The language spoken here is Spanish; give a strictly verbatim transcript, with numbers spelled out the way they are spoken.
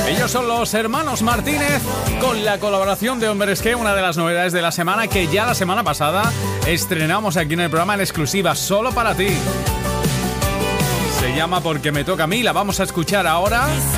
Ellos son los hermanos Martínez con la colaboración de Hombres G, una de las novedades de la semana que ya la semana pasada estrenamos aquí en el programa en exclusiva solo para ti. Se llama Porque me toca a mí, la vamos a escuchar ahora